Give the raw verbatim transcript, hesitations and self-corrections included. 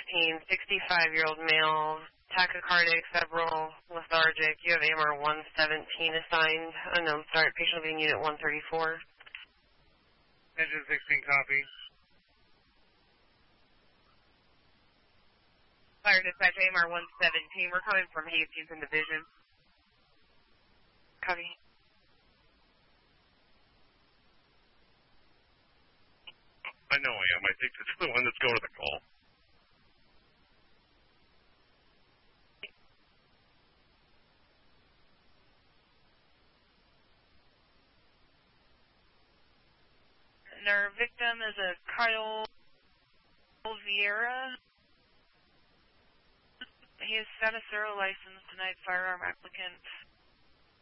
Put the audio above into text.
fifteen, sixty-five-year-old male, tachycardic, febrile, lethargic. You have A M R one seventeen assigned. Unknown start. Patient will be in unit one thirty-four. Engine sixteen, copy. Fire dispatch A M R one seventeen. We're coming from Hastings in Division. Copy. I know I am. I think this is the one that's going to the call. And our victim is a Kyle Vieira. He is Status Zero licensed, denied firearm applicant.